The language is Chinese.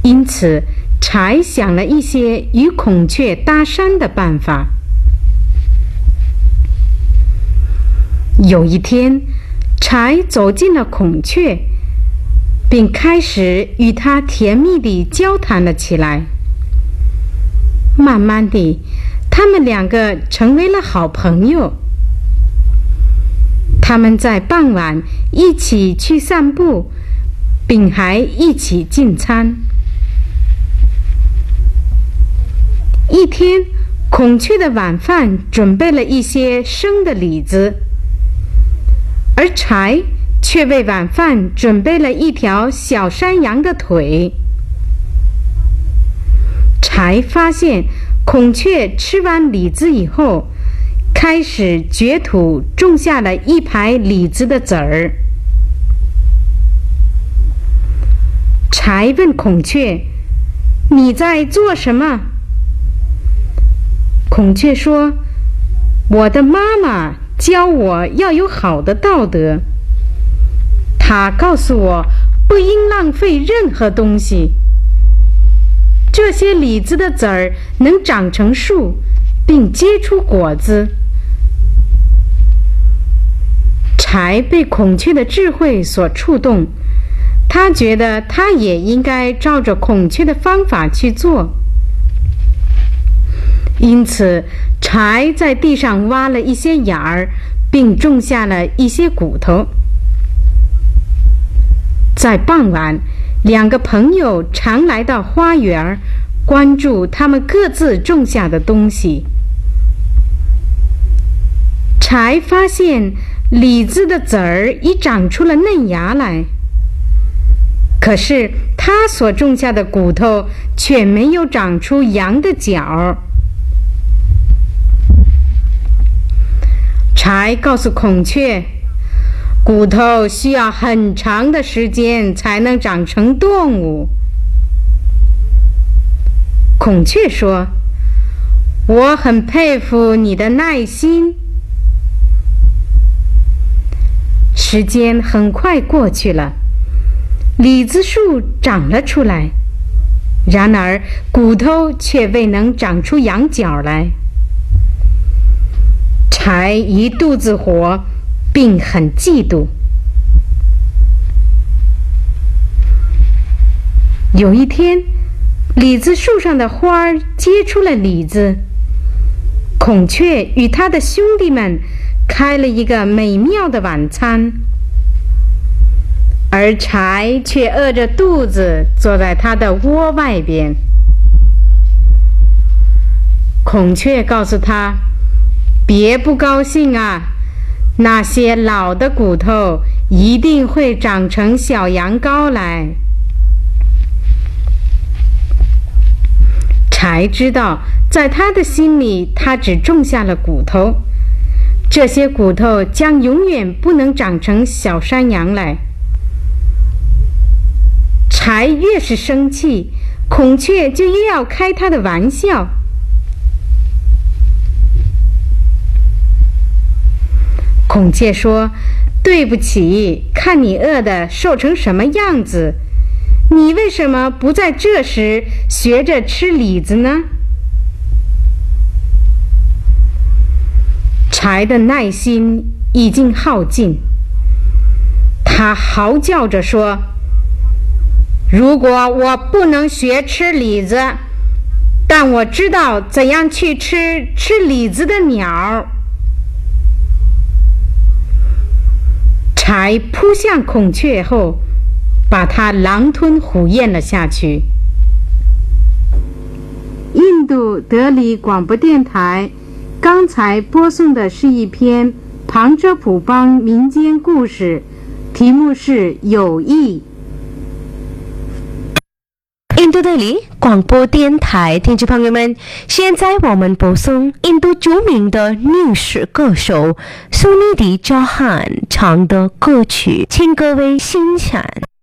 因此柴想了一些与孔雀搭讪的办法。有一天，柴走进了孔雀，并开始与它甜蜜地交谈了起来。慢慢地，他们两个成为了好朋友。他们在傍晚一起去散步，并还一起进餐。一天，孔雀的晚饭准备了一些生的李子，而柴却为晚饭准备了一条小山羊的腿。柴发现孔雀吃完李子以后，开始掘土种下了一排李子的籽儿。柴问孔雀：“你在做什么？”孔雀说：“我的妈妈教我要有好的道德。她告诉我不应浪费任何东西。这些李子的籽儿能长成树，并结出果子。”柴被孔雀的智慧所触动，他觉得他也应该照着孔雀的方法去做。因此，柴在地上挖了一些眼儿，并种下了一些骨头。在傍晚，两个朋友常来到花园，关注他们各自种下的东西。柴发现李子的籽儿已长出了嫩芽来，可是他所种下的骨头却没有长出羊的角。柴告诉孔雀，骨头需要很长的时间才能长成动物。孔雀说：“我很佩服你的耐心。”时间很快过去了，李子树长了出来，然而骨头却未能长出羊角来。柴一肚子火，并很嫉妒。有一天，李子树上的花儿结出了李子，孔雀与他的兄弟们开了一个美妙的晚餐，而柴却饿着肚子坐在他的窝外边。孔雀告诉他：“别不高兴啊，那些老的骨头一定会长成小羊羔来。”柴知道，在他的心里，他只种下了骨头，这些骨头将永远不能长成小山羊来。柴越是生气，孔雀就越要开他的玩笑。孔雀说：“对不起，看你饿得瘦成什么样子，你为什么不在这时学着吃李子呢？”柴的耐心已经耗尽，他嚎叫着说：“如果我不能学吃李子，但我知道怎样去吃李子的鸟。”柴扑向孔雀后，把它狼吞虎咽了下去。印度德里广播电台刚才播送的是一篇旁遮普邦民间故事，题目是《友谊》。 印度德里广播电台听众朋友们，现在我们播送印度著名的女士歌手苏尼迪·乔汉唱的歌曲，请各位欣赏。